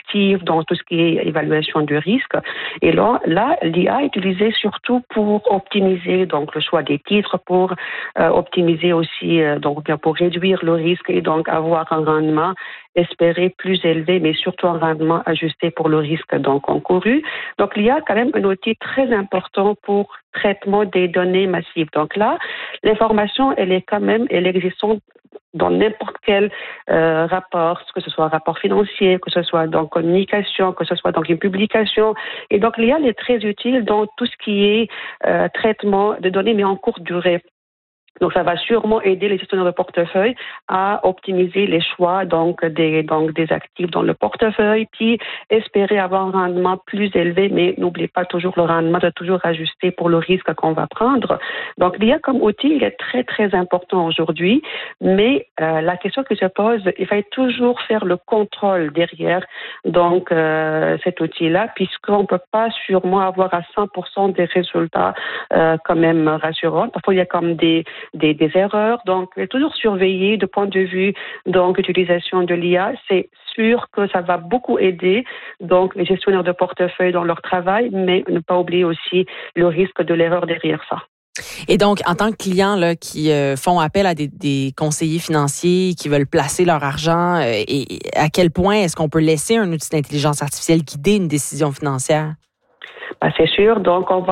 actifs, dans tout ce qui est évaluation du risque. Et là, l'IA est utilisée surtout pour optimiser donc le choix des titres, pour optimiser aussi donc pour réduire le risque et donc avoir un rendement espéré plus élevé, mais surtout un rendement ajusté pour le risque donc encouru. Donc l'IA a quand même un outil très important pour traitement des données massives. Donc là, l'information, elle existe dans n'importe quel rapport, que ce soit un rapport financier, que ce soit dans communication, que ce soit dans une publication. Et donc l'IA est très utile dans tout ce qui est traitement de données, mais en courte durée. Donc, ça va sûrement aider les gestionnaires de portefeuille à optimiser les choix donc des actifs dans le portefeuille, puis espérer avoir un rendement plus élevé, mais n'oubliez pas toujours le rendement de toujours ajuster pour le risque qu'on va prendre. Donc, l'IA comme outil, il est très, très important aujourd'hui, mais la question qui se pose, il faut toujours faire le contrôle derrière donc cet outil-là, puisqu'on ne peut pas sûrement avoir à 100% des résultats quand même rassurants. Parfois, il y a comme des erreurs, donc toujours surveiller du point de vue donc utilisation de l'IA, c'est sûr que ça va beaucoup aider donc les gestionnaires de portefeuille dans leur travail, mais ne pas oublier aussi le risque de l'erreur derrière ça. Et donc, en tant que client là, qui font appel à des conseillers financiers qui veulent placer leur argent, et à quel point est-ce qu'on peut laisser un outil d'intelligence artificielle guider une décision financière? C'est sûr, donc on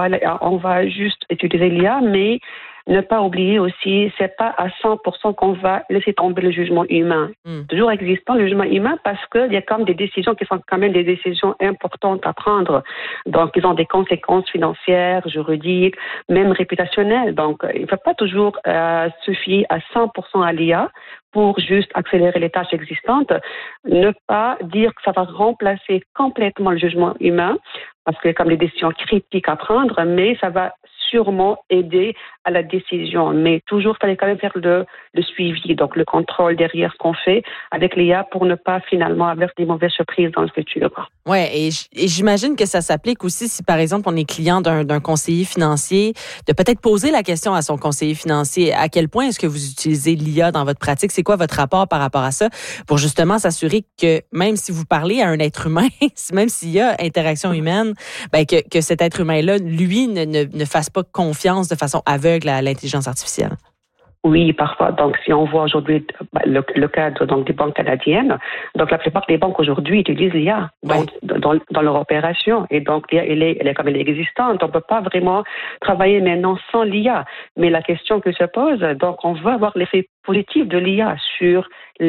va juste utiliser l'IA, mais ne pas oublier aussi, c'est pas à 100% qu'on va laisser tomber le jugement humain. Toujours existant le jugement humain parce qu'il y a comme des décisions qui sont quand même des décisions importantes à prendre. Donc, ils ont des conséquences financières, juridiques, même réputationnelles. Donc, il ne faut pas toujours se fier à 100% à l'IA pour juste accélérer les tâches existantes. Ne pas dire que ça va remplacer complètement le jugement humain parce qu'il y a comme des décisions critiques à prendre, mais ça va sûrement aider à la décision. Mais toujours, il fallait quand même faire le suivi, donc le contrôle derrière ce qu'on fait avec l'IA pour ne pas finalement avoir des mauvaises surprises dans le futur. Oui, et j'imagine que ça s'applique aussi si, par exemple, on est client d'un conseiller financier, de peut-être poser la question à son conseiller financier. À quel point est-ce que vous utilisez l'IA dans votre pratique? C'est quoi votre rapport par rapport à ça? Pour justement s'assurer que même si vous parlez à un être humain, même s'il y a interaction humaine, ben que cet être humain-là, lui, ne fasse pas confiance de façon aveugle à l'intelligence artificielle. Oui, parfois. Donc, si on voit aujourd'hui le cadre donc des banques canadiennes, donc la plupart des banques aujourd'hui utilisent l'IA dans leur opération. Et donc, l'IA, elle est comme elle est existante. On ne peut pas vraiment travailler maintenant sans l'IA. Mais la question que se pose, donc, on veut avoir l'effet positif de l'IA sur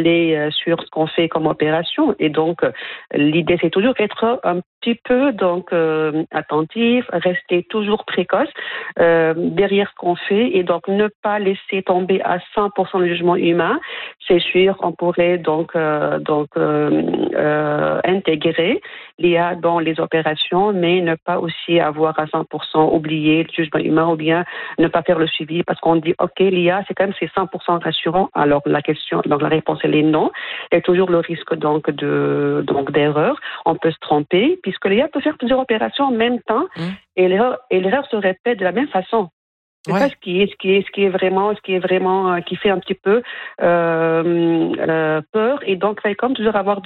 ce qu'on fait comme opération. Et donc, l'idée, c'est toujours être un petit peu donc attentif, rester toujours précoce derrière ce qu'on fait et donc ne pas laisser tomber à 100% le jugement humain. C'est sûr qu'on pourrait donc intégrer l'IA dans les opérations, mais ne pas aussi avoir à 100% oublié le jugement humain ou bien ne pas faire le suivi parce qu'on dit OK, l'IA c'est 100% rassurant. Alors la réponse elle est non. Il y a toujours le risque donc d'erreur. On peut se tromper puisque l'IA peut faire plusieurs opérations en même temps et l'erreur se répète de la même façon. C'est ça ce qui fait un petit peu peur et donc il faut comme toujours avoir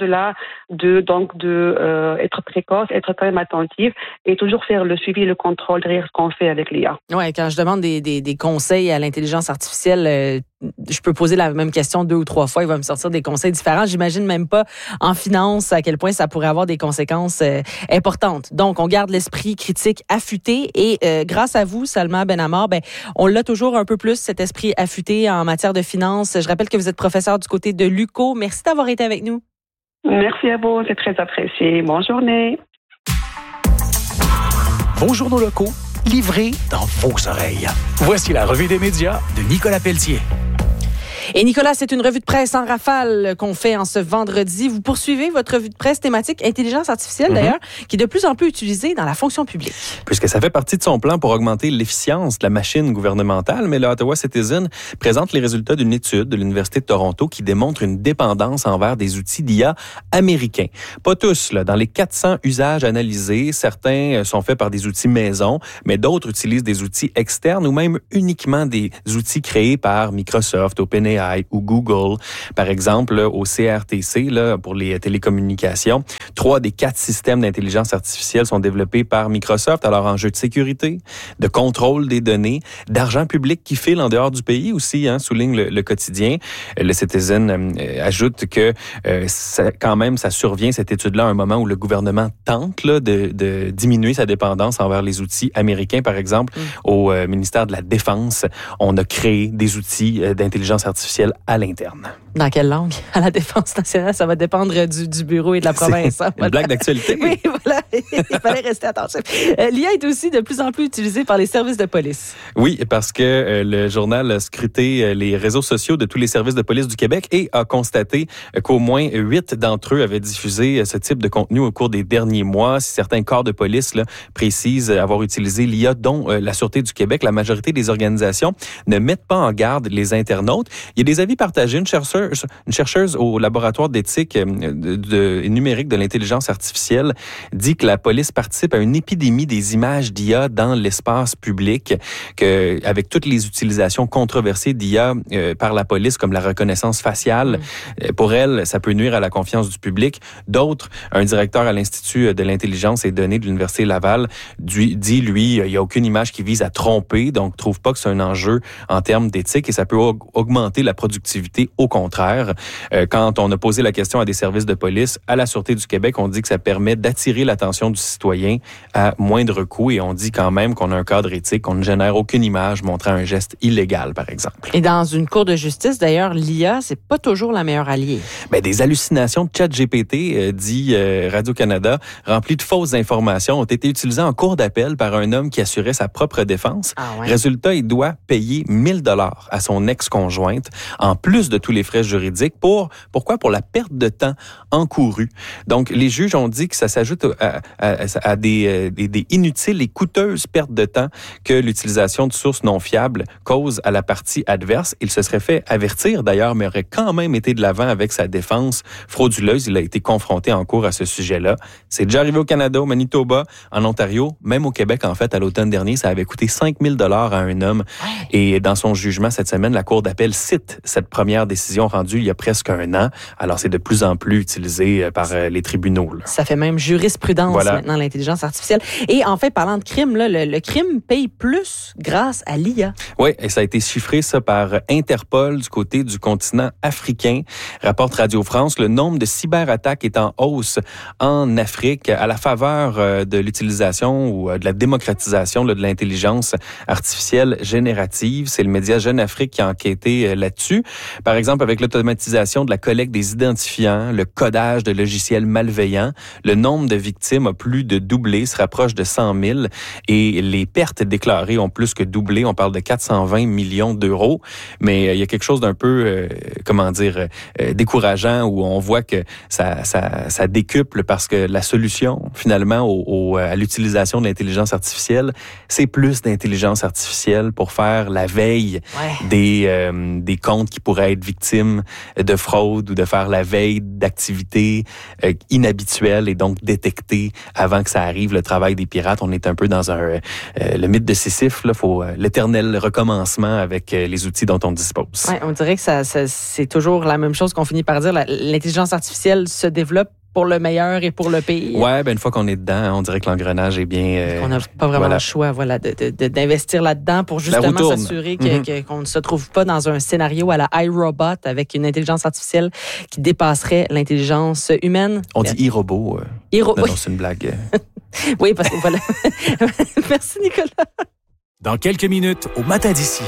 être précoce, être quand même attentif et toujours faire le suivi et le contrôle derrière ce qu'on fait avec l'IA. Ouais, quand je demande des conseils à l'intelligence artificielle, je peux poser la même question 2 ou 3 fois, il va me sortir des conseils différents. J'imagine même pas en finance à quel point ça pourrait avoir des conséquences importantes. Donc, on garde l'esprit critique affûté et grâce à vous, Salma Benamar, on l'a toujours un peu plus, cet esprit affûté en matière de finance. Je rappelle que vous êtes professeur du côté de l'UQO. Merci d'avoir été avec nous. Merci à vous, c'est très apprécié. Bonne journée. Vos journaux locaux, livrés dans vos oreilles. Voici la revue des médias de Nicolas Pelletier. Et Nicolas, c'est une revue de presse en rafale qu'on fait en ce vendredi. Vous poursuivez votre revue de presse thématique intelligence artificielle, d'ailleurs, qui est de plus en plus utilisée dans la fonction publique. Puisque ça fait partie de son plan pour augmenter l'efficience de la machine gouvernementale, mais le Ottawa Citizen présente les résultats d'une étude de l'Université de Toronto qui démontre une dépendance envers des outils d'IA américains. Pas tous, là. Dans les 400 usages analysés, certains sont faits par des outils maison, mais d'autres utilisent des outils externes ou même uniquement des outils créés par Microsoft, OpenAI, OpenAI ou Google. Par exemple, là, au CRTC, là, pour les télécommunications, 3 des 4 systèmes d'intelligence artificielle sont développés par Microsoft. Alors, enjeux de sécurité, de contrôle des données, d'argent public qui file en dehors du pays aussi, souligne le quotidien. Le Citizen ajoute que ça survient, cette étude-là, à un moment où le gouvernement tente là, de diminuer sa dépendance envers les outils américains. Par exemple, au ministère de la Défense, on a créé des outils d'intelligence artificielle à l'interne. Dans quelle langue? À la Défense nationale, ça va dépendre du bureau et de la province. C'est une blague d'actualité. Oui, voilà. Il fallait rester attentif. L'IA est aussi de plus en plus utilisée par les services de police. Oui, parce que le journal a scruté les réseaux sociaux de tous les services de police du Québec et a constaté qu'au moins 8 d'entre eux avaient diffusé ce type de contenu au cours des derniers mois. Si certains corps de police là, précisent avoir utilisé l'IA, dont la Sûreté du Québec, la majorité des organisations ne mettent pas en garde les internautes. Il y a des avis partagés. Une chercheuse au laboratoire d'éthique numérique de l'intelligence artificielle dit que la police participe à une épidémie des images d'IA dans l'espace public, avec toutes les utilisations controversées d'IA par la police, comme la reconnaissance faciale. Pour elle, ça peut nuire à la confiance du public. D'autres, un directeur à l'Institut de l'intelligence et données de l'Université Laval dit, lui, il n'y a aucune image qui vise à tromper, donc trouve pas que c'est un enjeu en termes d'éthique et ça peut augmenter la productivité. Au contraire, quand on a posé la question à des services de police, à la Sûreté du Québec, on dit que ça permet d'attirer l'attention du citoyen à moindre coût et on dit quand même qu'on a un cadre éthique, qu'on ne génère aucune image montrant un geste illégal, par exemple. Et dans une cour de justice, d'ailleurs, l'IA, c'est pas toujours la meilleure alliée. Ben, des hallucinations de ChatGPT, dit Radio-Canada, remplies de fausses informations, ont été utilisées en cour d'appel par un homme qui assurait sa propre défense. Ah ouais. Résultat, il doit payer 1 000 $ à son ex-conjointe, en plus de tous les frais juridiques. Pourquoi? Pour la perte de temps encourue. Donc, les juges ont dit que ça s'ajoute à des inutiles et coûteuses pertes de temps que l'utilisation de sources non fiables cause à la partie adverse. Il se serait fait avertir d'ailleurs, mais aurait quand même été de l'avant avec sa défense frauduleuse. Il a été confronté en cours à ce sujet-là. C'est déjà arrivé au Canada, au Manitoba, en Ontario, même au Québec, en fait, à l'automne dernier. Ça avait coûté 5 000 $ à un homme. Ouais. Et dans son jugement cette semaine, la Cour d'appel cite cette première décision rendue il y a presque 1 an. Alors, c'est de plus en plus utilisé par les tribunaux. Là. Ça fait même jurisprudence maintenant, l'intelligence artificielle. Et en fait, parlant de crime, là, le crime paye plus grâce à l'IA. Oui, et ça a été chiffré ça par Interpol du côté du continent africain. Rapporte Radio France, le nombre de cyberattaques est en hausse en Afrique à la faveur de l'utilisation ou de la démocratisation là, de l'intelligence artificielle générative. C'est le média Jeune Afrique qui a enquêté là-dessus. Par exemple, avec l'automatisation de la collecte des identifiants, le codage de logiciels malveillants, le nombre de victimes a plus de doublé, se rapproche de 100 000 et les pertes déclarées ont plus que doublé. On parle de 420 millions d'euros. Mais il y a quelque chose d'un peu, décourageant où on voit que ça décuple parce que la solution, finalement, à l'utilisation de l'intelligence artificielle, c'est plus d'intelligence artificielle pour faire la veille des comptes qui pourraient être victimes de fraude ou de faire la veille d'activités inhabituelles et donc détecter avant que ça arrive le travail des pirates. On est un peu dans le mythe de Sisyphe. Il faut l'éternel recommencement avec les outils dont on dispose. Ouais, on dirait que c'est toujours la même chose qu'on finit par dire. L'intelligence artificielle se développe pour le meilleur et pour le pire. Ouais, une fois qu'on est dedans, on dirait que l'engrenage est bien... on n'a pas vraiment le choix d'investir là-dedans pour justement s'assurer qu'on ne se trouve pas dans un scénario à la iRobot avec une intelligence artificielle qui dépasserait l'intelligence humaine. On dit e-robot. Non, c'est une blague. Oui, parce que voilà. Merci, Nicolas. Dans quelques minutes, au Matin d'ici.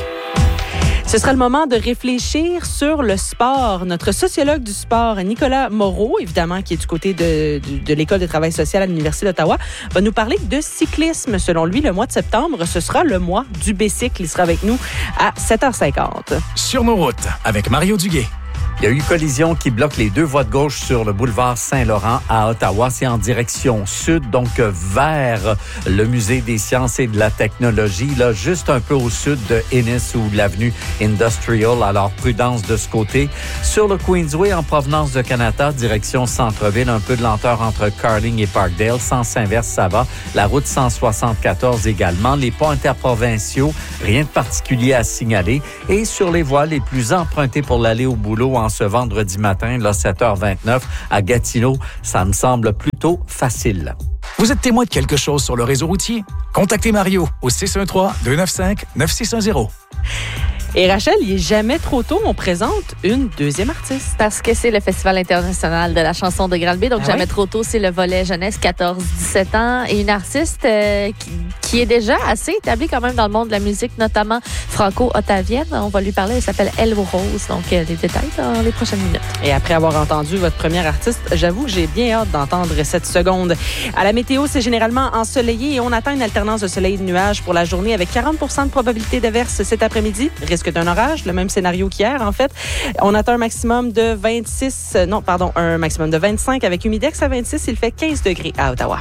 Ce sera le moment de réfléchir sur le sport. Notre sociologue du sport, Nicolas Moreau, évidemment, qui est du côté de l'École de travail social à l'Université d'Ottawa, va nous parler de cyclisme. Selon lui, le mois de septembre, ce sera le mois du bicycle. Il sera avec nous à 7h50. Sur nos routes, avec Mario Duguay. Il y a eu collision qui bloque les deux voies de gauche sur le boulevard Saint-Laurent à Ottawa. C'est en direction sud, donc vers le Musée des sciences et de la technologie, là, juste un peu au sud de Ennis ou de l'avenue Industrial. Alors, prudence de ce côté. Sur le Queensway, en provenance de Canada, direction centre-ville, un peu de lenteur entre Carling et Parkdale. Sens inverse, ça va. La route 174 également. Les ponts interprovinciaux, rien de particulier à signaler. Et sur les voies les plus empruntées pour l'aller au boulot en ce vendredi matin, là, 7h29, à Gatineau, ça me semble plutôt facile. Vous êtes témoin de quelque chose sur le réseau routier? Contactez Mario au 613-295-9610. Et Rachel, il n'est jamais trop tôt, on présente une deuxième artiste. Parce que c'est le Festival international de la chanson de Granby, donc jamais trop tôt, c'est le volet jeunesse 14-17 ans. Et une artiste qui est déjà assez établie quand même dans le monde de la musique, notamment franco-ottavienne. On va lui parler, elle s'appelle Elle Rose, donc les détails dans les prochaines minutes. Et après avoir entendu votre première artiste, j'avoue que j'ai bien hâte d'entendre cette seconde. À la météo, c'est généralement ensoleillé et on attend une alternance de soleil et de nuages pour la journée avec 40% de probabilité d'averse cet après-midi. Risque d'un orage, le même scénario qu'hier, en fait. On attend un maximum de 25 avec humidex à 26. Il fait 15 degrés à Ottawa.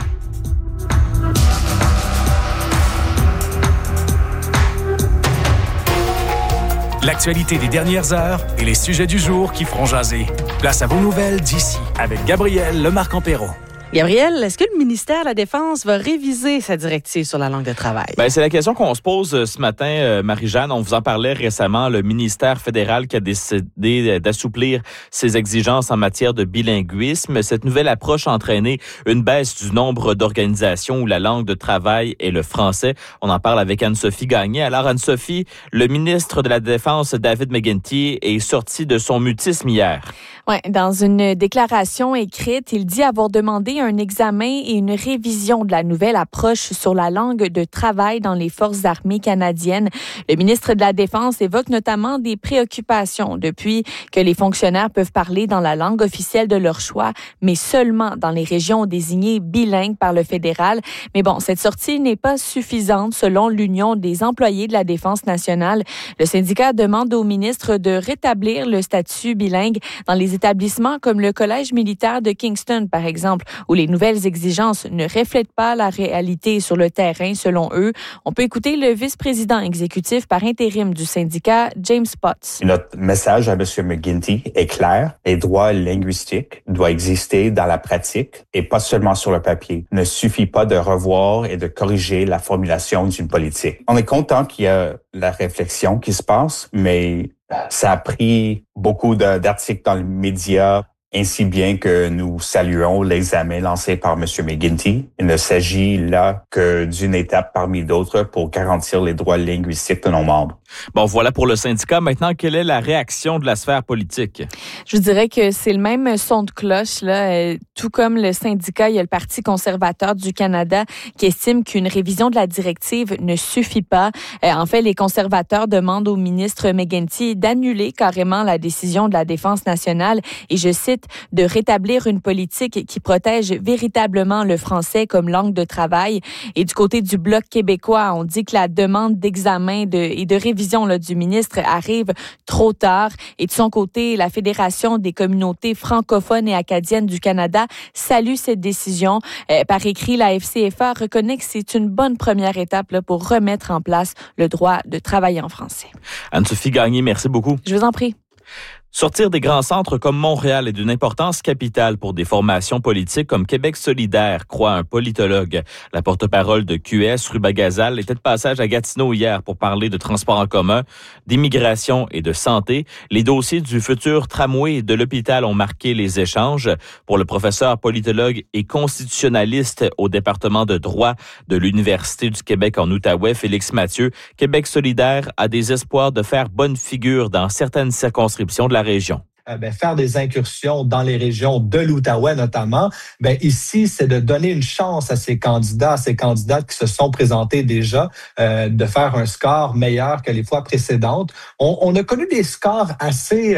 L'actualité des dernières heures et les sujets du jour qui feront jaser. Place à vos nouvelles d'ici avec Gabriel Lemarque-Empéraud. Gabriel, est-ce que le ministère de la Défense va réviser sa directive sur la langue de travail? C'est la question qu'on se pose ce matin, Marie-Jeanne. On vous en parlait récemment. Le ministère fédéral qui a décidé d'assouplir ses exigences en matière de bilinguisme. Cette nouvelle approche a entraîné une baisse du nombre d'organisations où la langue de travail est le français. On en parle avec Anne-Sophie Gagné. Alors, Anne-Sophie, le ministre de la Défense, David McGuinty, est sorti de son mutisme hier. Oui, dans une déclaration écrite, il dit avoir demandé un examen et une révision de la nouvelle approche sur la langue de travail dans les forces armées canadiennes. Le ministre de la Défense évoque notamment des préoccupations depuis que les fonctionnaires peuvent parler dans la langue officielle de leur choix, mais seulement dans les régions désignées bilingues par le fédéral. Mais bon, cette sortie n'est pas suffisante selon l'Union des employés de la Défense nationale. Le syndicat demande au ministre de rétablir le statut bilingue dans les établissements comme le Collège militaire de Kingston, par exemple, où les nouvelles exigences ne reflètent pas la réalité sur le terrain, selon eux. On peut écouter le vice-président exécutif par intérim du syndicat, James Potts. Notre message à M. McGuinty est clair. Les droits linguistiques doivent exister dans la pratique et pas seulement sur le papier. Il ne suffit pas de revoir et de corriger la formulation d'une politique. On est content qu'il y a la réflexion qui se passe, mais ça a pris beaucoup d'articles dans les médias, ainsi bien que nous saluons l'examen lancé par M. McGuinty. Il ne s'agit là que d'une étape parmi d'autres pour garantir les droits linguistiques de nos membres. Bon, voilà pour le syndicat. Maintenant, quelle est la réaction de la sphère politique? Je vous dirais que c'est le même son de cloche, là. Tout comme le syndicat, il y a le Parti conservateur du Canada qui estime qu'une révision de la directive ne suffit pas. En fait, les conservateurs demandent au ministre McGuinty d'annuler carrément la décision de la Défense nationale et, je cite, de rétablir une politique qui protège véritablement le français comme langue de travail. Et du côté du Bloc québécois, on dit que la demande d'examen et de révision du ministre arrive trop tard. Et de son côté, la Fédération des communautés francophones et acadiennes du Canada salue cette décision. Par écrit, la FCFA reconnaît que c'est une bonne première étape là, pour remettre en place le droit de travailler en français. Anne-Sophie Gagné, merci beaucoup. Je vous en prie. Sortir des grands centres comme Montréal est d'une importance capitale pour des formations politiques comme Québec solidaire, croit un politologue. La porte-parole de QS, Ruba Gazal, était de passage à Gatineau hier pour parler de transport en commun, d'immigration et de santé. Les dossiers du futur tramway et de l'hôpital ont marqué les échanges. Pour le professeur politologue et constitutionnaliste au département de droit de l'Université du Québec en Outaouais, Félix Mathieu, Québec solidaire a des espoirs de faire bonne figure dans certaines circonscriptions de la région. Faire des incursions dans les régions de l'Outaouais notamment, ici, c'est de donner une chance à ces candidats, à ces candidates qui se sont présentés déjà, de faire un score meilleur que les fois précédentes. On a connu des scores assez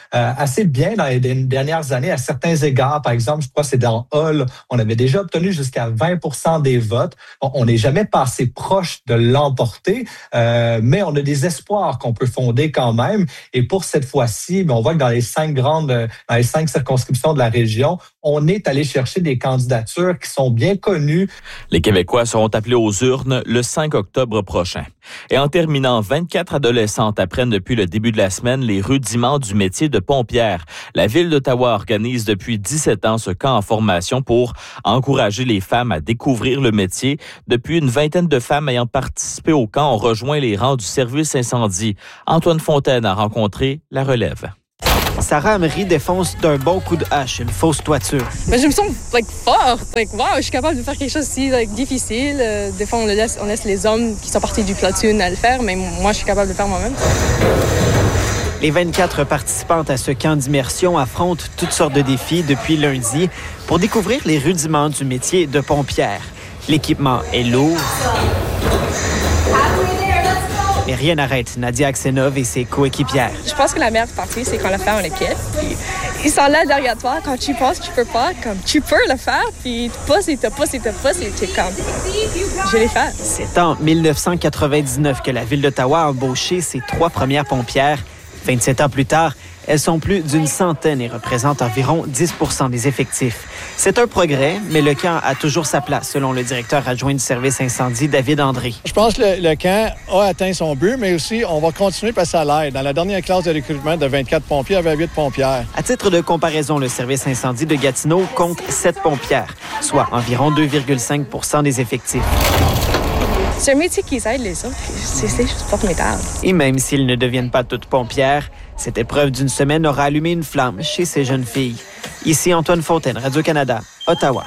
bien dans les dernières années à certains égards. Par exemple, je crois que c'est dans Hull, on avait déjà obtenu jusqu'à 20% des votes. On n'est jamais passé proche de l'emporter, mais on a des espoirs qu'on peut fonder quand même. Et pour cette fois-ci, on voit que dans les 5 dans les 5 circonscriptions de la région, on est allé chercher des candidatures qui sont bien connues. Les Québécois seront appelés aux urnes le 5 octobre prochain. Et en terminant, 24 adolescentes apprennent depuis le début de la semaine les rudiments du métier de pompière. La Ville d'Ottawa organise depuis 17 ans ce camp en formation pour encourager les femmes à découvrir le métier. Depuis, une vingtaine de femmes ayant participé au camp ont rejoint les rangs du service incendie. Antoine Fontaine a rencontré la relève. Sarah Amery défonce d'un bon coup de hache une fausse toiture. Mais je me sens forte. Wow, je suis capable de faire quelque chose si difficile. Des fois, on laisse les hommes qui sont partis du platoon à le faire, mais moi, je suis capable de le faire moi-même. Les 24 participantes à ce camp d'immersion affrontent toutes sortes de défis depuis lundi pour découvrir les rudiments du métier de pompière. L'équipement est lourd. Mais rien n'arrête Nadia Aksenov et ses coéquipières. Je pense que la meilleure partie, c'est qu'on le fait en équipe. Puis, ils sont là derrière toi. Quand tu penses que tu peux pas, comme tu peux le faire. Puis, ils te poussent, ils te poussent, ils te poussent. Et tu es comme, je l'ai fait. C'est en 1999 que la Ville d'Ottawa a embauché ses 3 premières pompières. 27 ans plus tard, elles sont plus d'une centaine et représentent environ 10% des effectifs. C'est un progrès, mais le camp a toujours sa place, selon le directeur adjoint du service incendie, David André. Je pense que le camp a atteint son but, mais aussi, on va continuer parce que ça l'aide. Dans la dernière classe de recrutement de 24 pompiers, il y avait 8 pompières. À titre de comparaison, le service incendie de Gatineau compte 7 pompières, soit environ 2,5% des effectifs. C'est un métier qui aide les autres. C'est juste formidable. Et même s'ils ne deviennent pas toutes pompières, cette épreuve d'une semaine aura allumé une flamme chez ces jeunes filles. Ici Antoine Fontaine, Radio-Canada, Ottawa.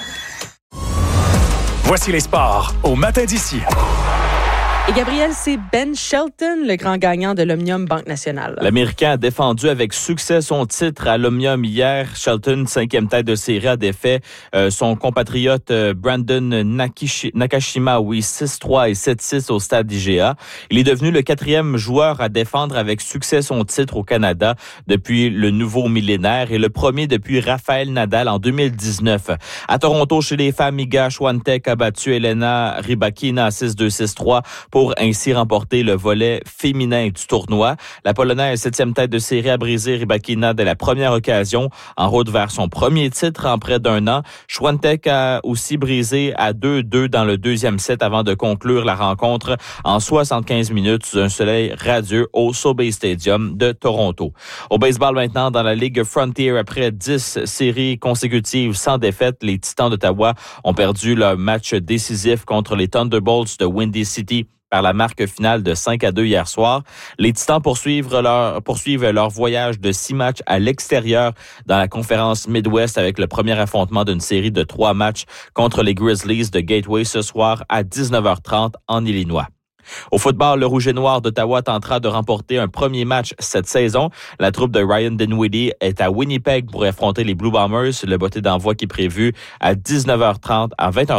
Voici les sports au matin d'ici. Et Gabriel, c'est Ben Shelton, le grand gagnant de l'Omnium Banque Nationale. L'Américain a défendu avec succès son titre à l'Omnium hier. Shelton, 5e tête de série, a défait son compatriote Brandon Nakashima, 6-3 et 7-6 au stade IGA. Il est devenu le 4e joueur à défendre avec succès son titre au Canada depuis le nouveau millénaire et le premier depuis Rafael Nadal en 2019. À Toronto, chez les femmes, Iga Swiatek a battu Elena Rybakina 6-2, 6-3 pour ainsi remporter le volet féminin du tournoi. La Polonaise, 7e tête de série, a brisé Rybakina dès la première occasion, en route vers son premier titre en près d'un an. Swiatek a aussi brisé à 2-2 dans le 2e set avant de conclure la rencontre en 75 minutes sous un soleil radieux au SoBe Stadium de Toronto. Au baseball maintenant, dans la Ligue Frontier, après 10 séries consécutives sans défaite, les Titans d'Ottawa ont perdu leur match décisif contre les Thunderbolts de Windy City par la marque finale de 5-2 hier soir. Les Titans poursuivent leur voyage de 6 matchs à l'extérieur dans la conférence Midwest avec le premier affrontement d'une série de 3 matchs contre les Grizzlies de Gateway ce soir à 19h30 en Illinois. Au football, le Rouge et Noir d'Ottawa tentera de remporter un premier match cette saison. La troupe de Ryan Dinwiddie est à Winnipeg pour affronter les Blue Bombers. Le botté d'envoi qui est prévu à 20h30,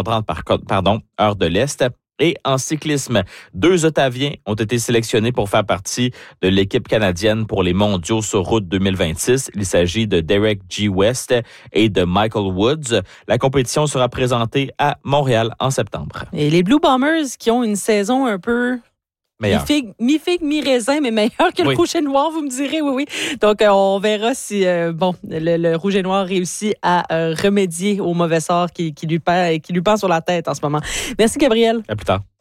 heure de l'Est. Et en cyclisme, 2 Ottaviens ont été sélectionnés pour faire partie de l'équipe canadienne pour les mondiaux sur route 2026. Il s'agit de Derek G. West et de Michael Woods. La compétition sera présentée à Montréal en septembre. Et les Blue Bombers qui ont une saison un peu... Mi-figue, mi-raisin, mais meilleur que le Rouge et Noir, vous me direz, oui. Donc, on verra si le Rouge et Noir réussit à remédier au mauvais sort qui lui pend sur la tête en ce moment. Merci, Gabriel. À plus tard.